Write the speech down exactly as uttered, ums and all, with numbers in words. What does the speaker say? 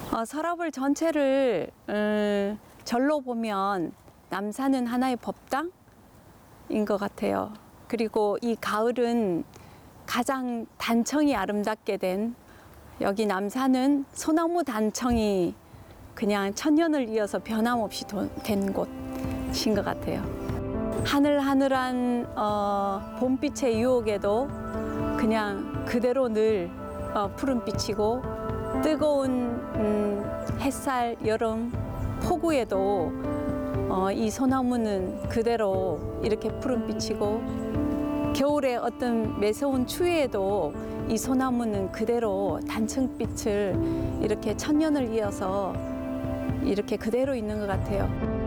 어, 서라벌 전체를 음, 절로 보면 남산은 하나의 법당인 것 같아요. 그리고 이 가을은 가장 단청이 아름답게 된 여기 남산은 소나무 단청이 그냥 천년을 이어서 변함없이 된 곳인 것 같아요. 하늘하늘한 어, 봄빛의 유혹에도 그냥 그대로 늘 어, 푸른빛이고 뜨거운 음, 햇살, 여름, 폭우에도 어, 이 소나무는 그대로 이렇게 푸른빛이고 겨울에 어떤 매서운 추위에도 이 소나무는 그대로 단청빛을 이렇게 천년을 이어서 이렇게 그대로 있는 것 같아요.